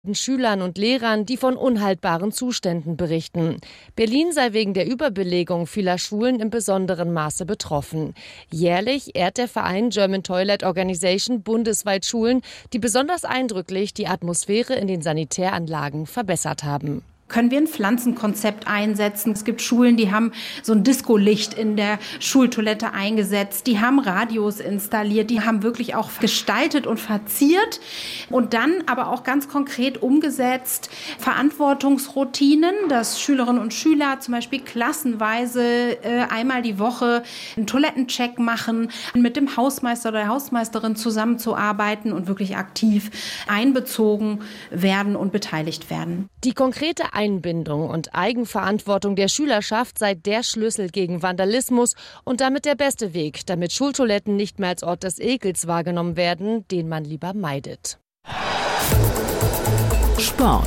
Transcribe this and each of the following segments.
Schülern und Lehrern, die von unhaltbaren Zuständen berichten. Berlin sei wegen der Überbelegung vieler Schulen im besonderen Maße betroffen. Jährlich ehrt der Verein German Toilet Organization bundesweit Schulen, die besonders eindrücklich die Atmosphäre in den Sanitäranlagen verbessert haben. Können wir ein Pflanzenkonzept einsetzen? Es gibt Schulen, die haben so ein Discolicht in der Schultoilette eingesetzt. Die haben Radios installiert. Die haben wirklich auch gestaltet und verziert. Und dann aber auch ganz konkret umgesetzt Verantwortungsroutinen, dass Schülerinnen und Schüler zum Beispiel klassenweise einmal die Woche einen Toilettencheck machen, mit dem Hausmeister oder der Hausmeisterin zusammenzuarbeiten und wirklich aktiv einbezogen werden und beteiligt werden. Die konkrete Einbindung und Eigenverantwortung der Schülerschaft sei der Schlüssel gegen Vandalismus und damit der beste Weg, damit Schultoiletten nicht mehr als Ort des Ekels wahrgenommen werden, den man lieber meidet. Sport.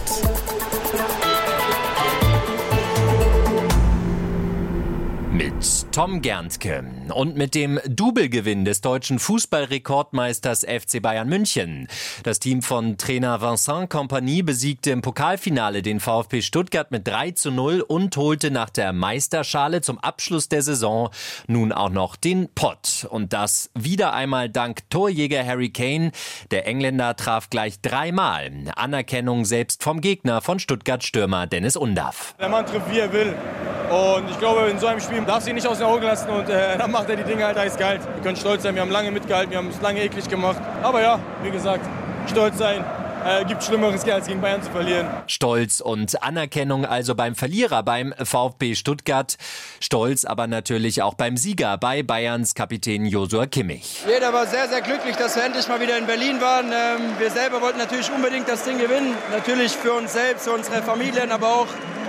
Mit Tom Gerntke und mit dem Doublegewinn des deutschen Fußballrekordmeisters FC Bayern München. Das Team von Trainer Vincent Kompany besiegte im Pokalfinale den VfB Stuttgart mit 3:0 und holte nach der Meisterschale zum Abschluss der Saison nun auch noch den Pott. Und das wieder einmal dank Torjäger Harry Kane. Der Engländer traf gleich 3-mal. Anerkennung selbst vom Gegner von Stuttgart-Stürmer Dennis Undaff. Der Mann trifft, wie er will. Und ich glaube, in so einem Spiel darf sich nicht aus den Augen lassen und dann macht er die Dinge halt eiskalt. Wir können stolz sein, wir haben lange mitgehalten, wir haben es lange eklig gemacht. Aber ja, wie gesagt, stolz sein. Gibt Schlimmeres, als gegen Bayern zu verlieren. Stolz und Anerkennung also beim Verlierer, beim VfB Stuttgart. Stolz aber natürlich auch beim Sieger, bei Bayerns Kapitän Joshua Kimmich. Jeder war sehr, sehr glücklich, dass wir endlich mal wieder in Berlin waren. Wir selber wollten natürlich unbedingt das Ding gewinnen. Natürlich für uns selbst, für unsere Familien, aber auch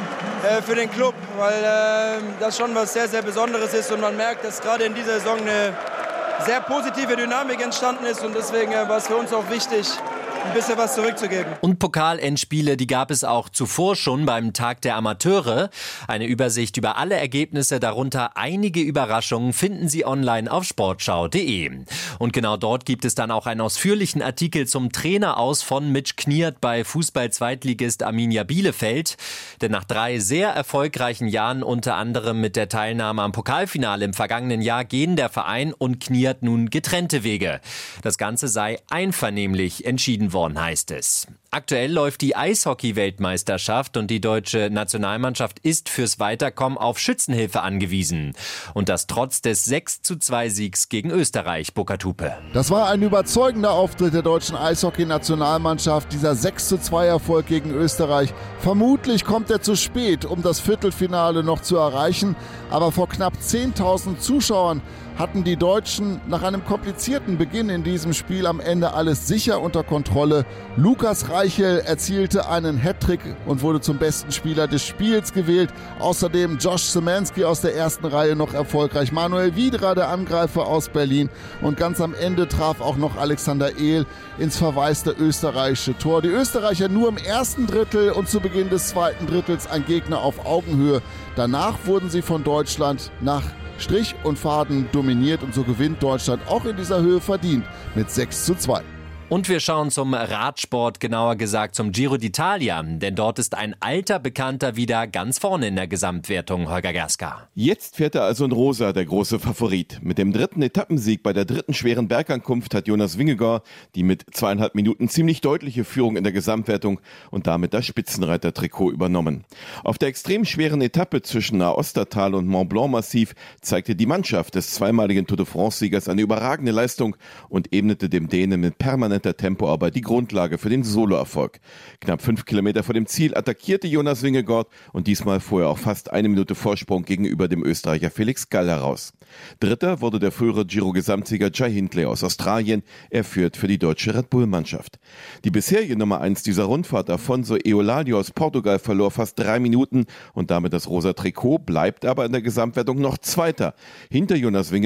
für den Club, weil das schon was sehr, sehr Besonderes ist. Und man merkt, dass gerade in dieser Saison eine sehr positive Dynamik entstanden ist. Und deswegen war es für uns auch wichtig, ein bisschen was zurückzugeben. Und Pokalendspiele, die gab es auch zuvor schon beim Tag der Amateure. Eine Übersicht über alle Ergebnisse, darunter einige Überraschungen, finden Sie online auf sportschau.de. Und genau dort gibt es dann auch einen ausführlichen Artikel zum Traineraus von Mitch Kniert bei Fußball-Zweitligist Arminia Bielefeld. Denn nach 3 sehr erfolgreichen Jahren, unter anderem mit der Teilnahme am Pokalfinale im vergangenen Jahr, gehen der Verein und Kniert nun getrennte Wege. Das Ganze sei einvernehmlich entschieden worden, heißt es. Aktuell läuft die Eishockey-Weltmeisterschaft und die deutsche Nationalmannschaft ist fürs Weiterkommen auf Schützenhilfe angewiesen. Und das trotz des 6:2-Siegs gegen Österreich, Burkhard Hupe. Das war ein überzeugender Auftritt der deutschen Eishockey-Nationalmannschaft, dieser 6:2-Erfolg gegen Österreich. Vermutlich kommt er zu spät, um das Viertelfinale noch zu erreichen. Aber vor knapp 10.000 Zuschauern hatten die Deutschen nach einem komplizierten Beginn in diesem Spiel am Ende alles sicher unter Kontrolle. Lukas Reichel erzielte einen Hattrick und wurde zum besten Spieler des Spiels gewählt. Außerdem Josh Szymanski aus der ersten Reihe noch erfolgreich. Manuel Wiedra, der Angreifer aus Berlin. Und ganz am Ende traf auch noch Alexander Ehl ins verwaiste österreichische Tor. Die Österreicher nur im ersten Drittel und zu Beginn des zweiten Drittels ein Gegner auf Augenhöhe. Danach wurden sie von Deutschland nach Strich und Faden dominiert und so gewinnt Deutschland auch in dieser Höhe verdient mit 6:2. Und wir schauen zum Radsport, genauer gesagt zum Giro d'Italia, denn dort ist ein alter Bekannter wieder ganz vorne in der Gesamtwertung, Holger Gerska. Jetzt fährt er also in Rosa, der große Favorit. Mit dem 3. Etappensieg bei der 3. schweren Bergankunft hat Jonas Vingegaard die mit 2,5 Minuten ziemlich deutliche Führung in der Gesamtwertung und damit das Spitzenreiter-Trikot übernommen. Auf der extrem schweren Etappe zwischen Aostatal und Mont Blanc Massiv zeigte die Mannschaft des zweimaligen Tour de France-Siegers eine überragende Leistung und ebnete dem Dänen mit permanenter Tempoarbeit die Grundlage für den Soloerfolg. Knapp 5 Kilometer vor dem Ziel attackierte Jonas Vingegaard und diesmal fuhr er auch fast 1 Minute Vorsprung gegenüber dem Österreicher Felix Gall heraus. Dritter wurde der frühere Giro-Gesamtsieger Jai Hindley aus Australien. Er führt für die deutsche Red Bull-Mannschaft. Die bisherige Nummer 1 dieser Rundfahrt, Afonso Eoladio aus Portugal, verlor fast 3 Minuten und damit das rosa Trikot, bleibt aber in der Gesamtwertung noch Zweiter, hinter Jonas Vingegaard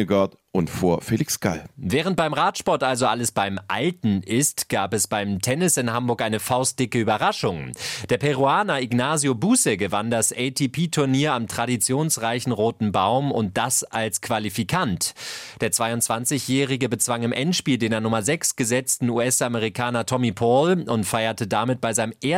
und vor Felix Gall. Während beim Radsport also alles beim Alten ist, gab es beim Tennis in Hamburg eine faustdicke Überraschung. Der Peruaner Ignacio Buse gewann das ATP-Turnier am traditionsreichen Roten Baum und das als Qualifikant. Der 22-Jährige bezwang im Endspiel den an Nummer 6 gesetzten US-Amerikaner Tommy Paul und feierte damit bei seinem